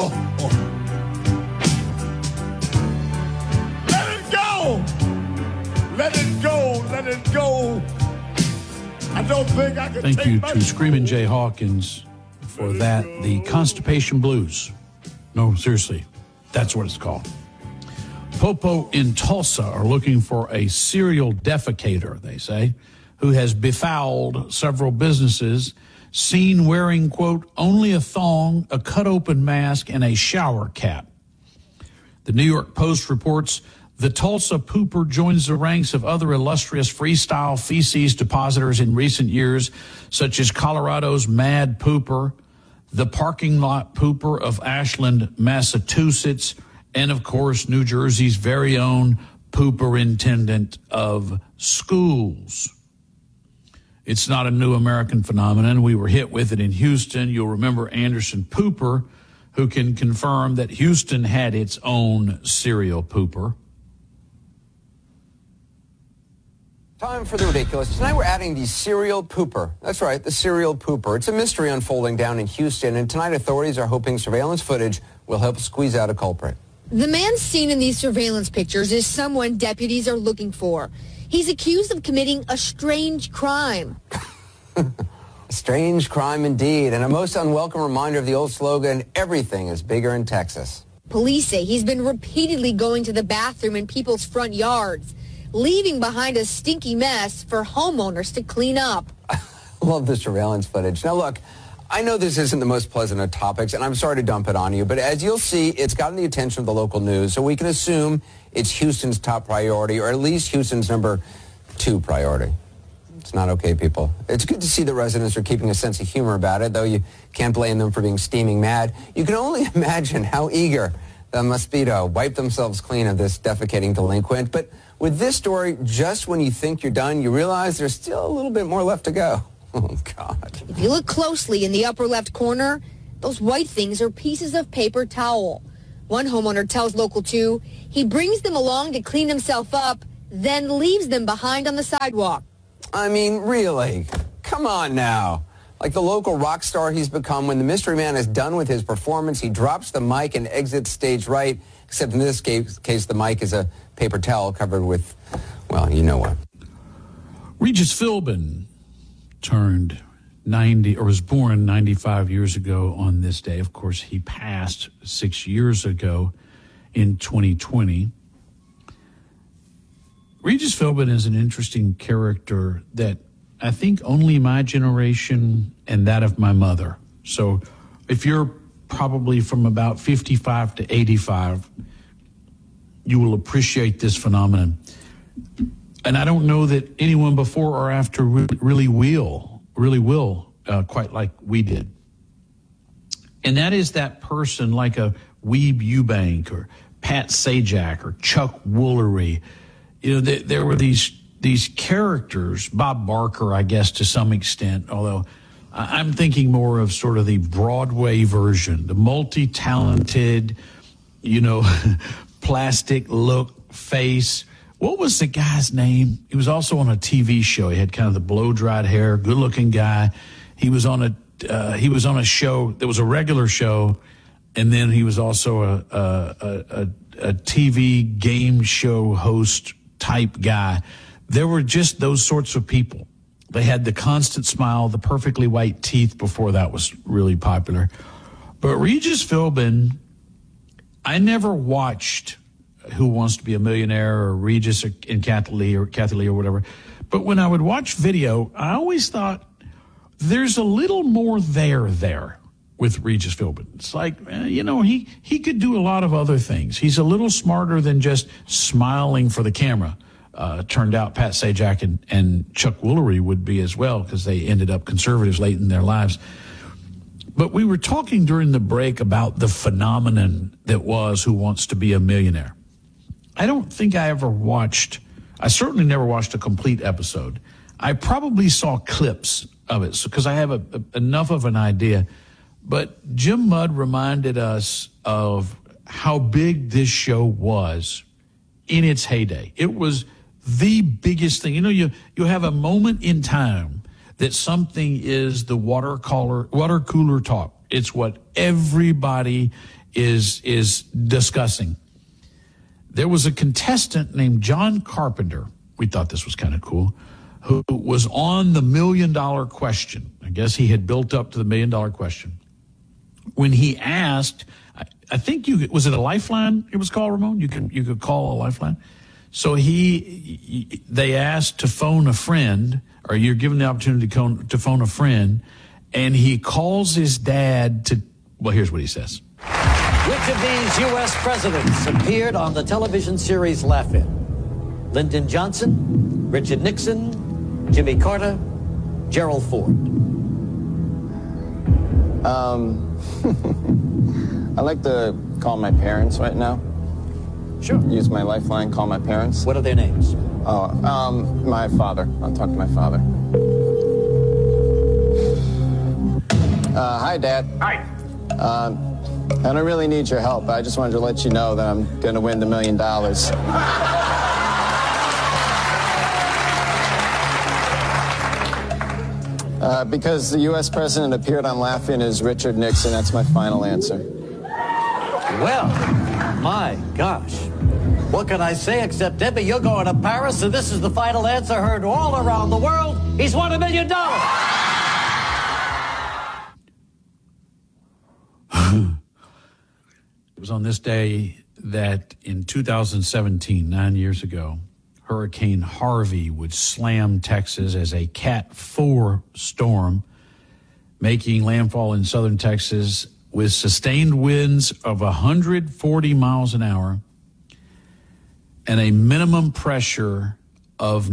Let it go. Let it go. Let it go. I don't think I can Thank take you my to Screamin' Jay Hawkins for that. The Constipation Blues. No, seriously, that's what it's called. Popo in Tulsa are looking for a serial defecator, they say, who has befouled several businesses, seen wearing, quote, only a thong, a cut-open mask, and a shower cap. The New York Post reports the Tulsa pooper joins the ranks of other illustrious freestyle feces depositors in recent years, such as Colorado's Mad Pooper, the parking lot pooper of Ashland, Massachusetts, and, of course, New Jersey's very own pooperintendent of schools. It's not a new American phenomenon. We were hit with it in Houston. You'll remember Anderson Pooper, who can confirm that Houston had its own serial pooper. Time for the ridiculous. Tonight we're adding the serial pooper. That's right, the serial pooper. It's a mystery unfolding down in Houston, and tonight authorities are hoping surveillance footage will help squeeze out a culprit. The man seen in these surveillance pictures is someone deputies are looking for. He's accused of committing a strange crime. A strange crime indeed, and a most unwelcome reminder of the old slogan, everything is bigger in Texas. Police say he's been repeatedly going to the bathroom in people's front yards, leaving behind a stinky mess for homeowners to clean up. I love the surveillance footage. Now, look, I know this isn't the most pleasant of topics, and I'm sorry to dump it on you, but as you'll see, it's gotten the attention of the local news, so we can assume it's Houston's top priority, or at least Houston's number 2 priority. It's not okay, people. It's good to see the residents are keeping a sense of humor about it, though you can't blame them for being steaming mad. You can only imagine how eager they must be to wipe themselves clean of this defecating delinquent, but with this story, just when you think you're done, you realize there's still a little bit more left to go. Oh, God. If you look closely in the upper left corner, those white things are pieces of paper towel. One homeowner tells Local 2 he brings them along to clean himself up, then leaves them behind on the sidewalk. I mean, really? Come on now. Like the local rock star he's become, when the mystery man is done with his performance, he drops the mic and exits stage right, except in this case the mic is a paper towel covered with, well, you know what. Regis Philbin turned 90, or was born 95 years ago on this day. Of course, he passed 6 years ago in 2020. Regis Philbin is an interesting character that I think only my generation and that of my mother. So if you're probably from about 55 to 85, you will appreciate this phenomenon. And I don't know that anyone before or after really will, quite like we did. And that is that person like a Weeb Ewbank or Pat Sajak or Chuck Woolery. You know, there were these characters, Bob Barker, I guess, to some extent, although I'm thinking more of sort of the Broadway version, the multi-talented, you know, plastic look, face. What was the guy's name? He was also on a TV show. He had kind of the blow-dried hair, good-looking guy. He was on a show that was a regular show, and then he was also a TV game show host type guy. There were just those sorts of people. They had the constant smile, the perfectly white teeth before that was really popular. But Regis Philbin, I never watched Who Wants to Be a Millionaire or Regis and Kathy Lee or whatever. But when I would watch video, I always thought there's a little more there with Regis Philbin. It's like, you know, he could do a lot of other things. He's a little smarter than just smiling for the camera. Turned out Pat Sajak and Chuck Woolery would be as well, because they ended up conservatives late in their lives. But we were talking during the break about the phenomenon that was Who Wants to Be a Millionaire. I don't think I certainly never watched a complete episode. I probably saw clips of it because I have enough of an idea. But Jim Mudd reminded us of how big this show was in its heyday. It was the biggest thing. You know, you have a moment in time that something is the water cooler talk. It's what everybody is discussing. There was a contestant named John Carpenter. We thought this was kind of cool, who was on the $1 million question. I guess he had built up to the $1 million question. When he asked, I think was it a lifeline it was called, Ramon? You could call a lifeline. So they asked to phone a friend, or you're given the opportunity to phone a friend, and he calls his dad to, well, here's what he says. Which of these U.S. presidents appeared on the television series Laugh-In? Lyndon Johnson, Richard Nixon, Jimmy Carter, Gerald Ford. I'd like to call my parents right now. Sure. Use my lifeline, call my parents. What are their names? My father. I'll talk to my father. Hi, Dad. Hi. I don't really need your help. I just wanted to let you know that I'm going to win the $1 million. Because the U.S. president appeared on Laugh-In as Richard Nixon, that's my final answer. Well, my gosh. What can I say except, Debbie, you're going to Paris, and this is the final answer heard all around the world. He's won $1 million. It was on this day that in 2017, 9 years ago, Hurricane Harvey would slam Texas as a Cat 4 storm, making landfall in southern Texas with sustained winds of 140 miles an hour and a minimum pressure of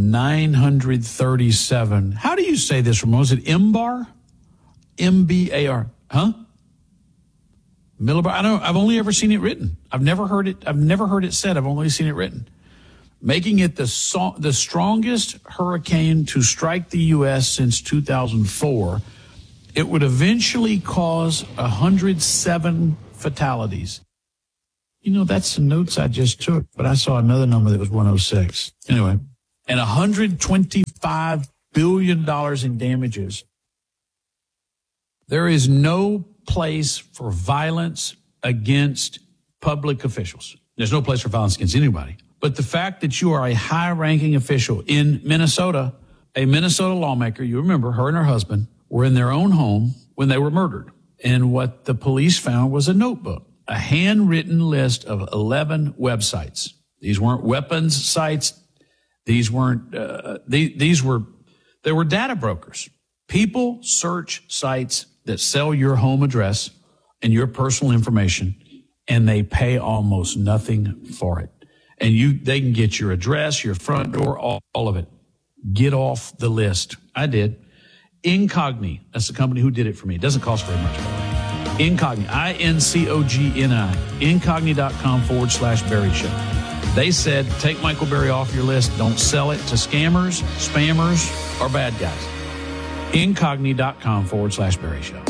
937. How do you say this, Ramon? Is it MBAR? M-B-A-R. Huh? Millibar? I've only ever seen it written. I've never heard it said. I've only seen it written. Making it the strongest hurricane to strike the U.S. since 2004. It would eventually cause 107 fatalities. You know, that's the notes I just took, but I saw another number that was 106. Anyway, and $125 billion in damages. There is no place for violence against public officials. There's no place for violence against anybody. But the fact that you are a high-ranking official in Minnesota, a Minnesota lawmaker, you remember her and her husband were in their own home when they were murdered. And what the police found was a notebook, a handwritten list of 11 websites. These weren't weapons sites. These weren't, they were data brokers. People search sites that sell your home address and your personal information, and they pay almost nothing for it. And they can get your address, your front door, all of it. Get off the list. I did. Incogni, that's the company who did it for me. It doesn't cost very much. Incogni, I-N-C-O-G-N-I, incogni.com/Berry Show. They said, take Michael Berry off your list. Don't sell it to scammers, spammers, or bad guys. Incogni.com/Berry Show.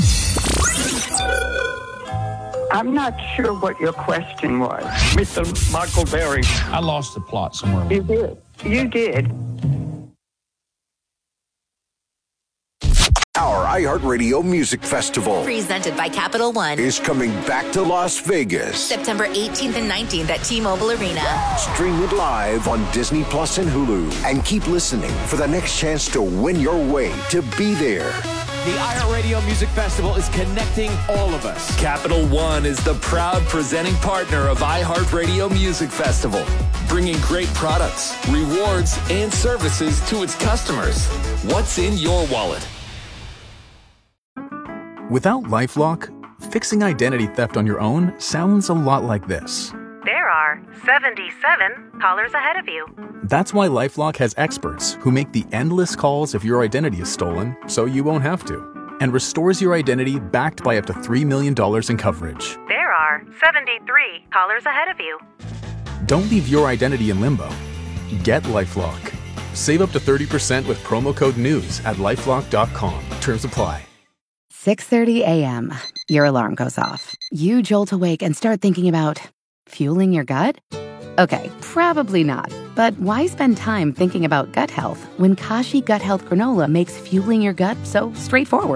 I'm not sure what your question was, Mr. Michael Berry. I lost the plot somewhere. You did. You did. Our iHeartRadio Music Festival, presented by Capital One, is coming back to Las Vegas. September 18th and 19th at T-Mobile Arena. Stream it live on Disney Plus and Hulu. And keep listening for the next chance to win your way to be there. The iHeartRadio Music Festival is connecting all of us. Capital One is the proud presenting partner of iHeartRadio Music Festival, bringing great products, rewards, and services to its customers. What's in your wallet? Without LifeLock, fixing identity theft on your own sounds a lot like this. There are 77 callers ahead of you. That's why LifeLock has experts who make the endless calls if your identity is stolen, so you won't have to, and restores your identity backed by up to $3 million in coverage. There are 73 callers ahead of you. Don't leave your identity in limbo. Get LifeLock. Save up to 30% with promo code NEWS at LifeLock.com. Terms apply. 6:30 a.m. Your alarm goes off. You jolt awake and start thinking about fueling your gut? Okay, probably not. But why spend time thinking about gut health when Kashi Gut Health Granola makes fueling your gut so straightforward?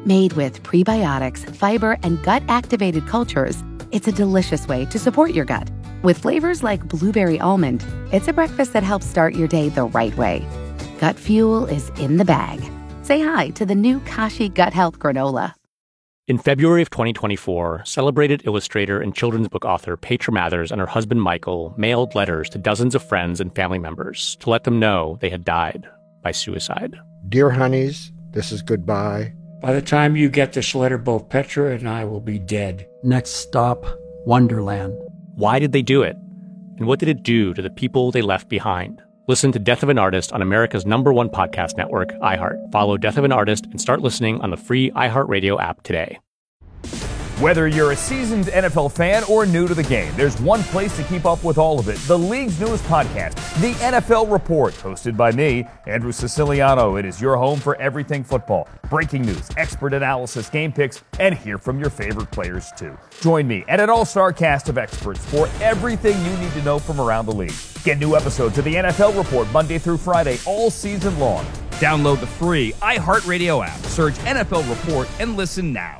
Made with prebiotics, fiber, and gut-activated cultures, it's a delicious way to support your gut. With flavors like blueberry almond, it's a breakfast that helps start your day the right way. Gut Fuel is in the bag. Say hi to the new Kashi Gut Health Granola. In February of 2024, celebrated illustrator and children's book author Petra Mathers and her husband Michael mailed letters to dozens of friends and family members to let them know they had died by suicide. Dear honeys, this is goodbye. By the time you get this letter, both Petra and I will be dead. Next stop, Wonderland. Why did they do it? And what did it do to the people they left behind? Listen to Death of an Artist on America's #1 podcast network, iHeart. Follow Death of an Artist and start listening on the free iHeartRadio app today. Whether you're a seasoned NFL fan or new to the game, there's one place to keep up with all of it. The league's newest podcast, The NFL Report, hosted by me, Andrew Siciliano. It is your home for everything football. Breaking news, expert analysis, game picks, and hear from your favorite players too. Join me and an all-star cast of experts for everything you need to know from around the league. Get new episodes of The NFL Report Monday through Friday all season long. Download the free iHeartRadio app. Search NFL Report and listen now.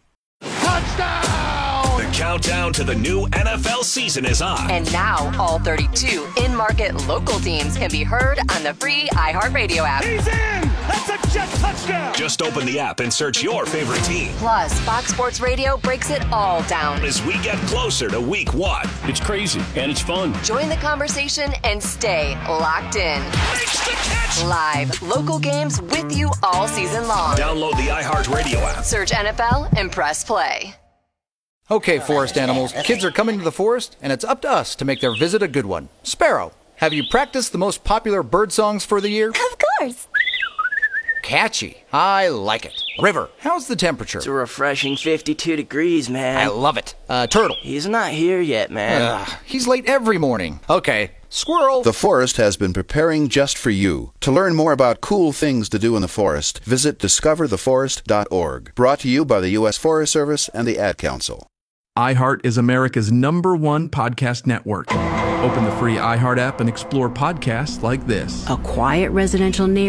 The countdown to the new NFL season is on. And now, all 32 in-market local teams can be heard on the free iHeartRadio app. He's in! That's a jet touchdown! Just open the app and search your favorite team. Plus, Fox Sports Radio breaks it all down. As we get closer to week 1. It's crazy, and it's fun. Join the conversation and stay locked in. Makes the catch! Live, local games with you all season long. Download the iHeartRadio app. Search NFL and press play. Okay, forest animals, kids are coming to the forest, and it's up to us to make their visit a good one. Sparrow, have you practiced the most popular bird songs for the year? Of course. Catchy. I like it. River, how's the temperature? It's a refreshing 52 degrees, man. I love it. Turtle. He's not here yet, man. He's late every morning. Okay. Squirrel. The forest has been preparing just for you. To learn more about cool things to do in the forest, visit discovertheforest.org. Brought to you by the U.S. Forest Service and the Ad Council. iHeart is America's #1 podcast network. Open the free iHeart app and explore podcasts like this. A quiet residential neighborhood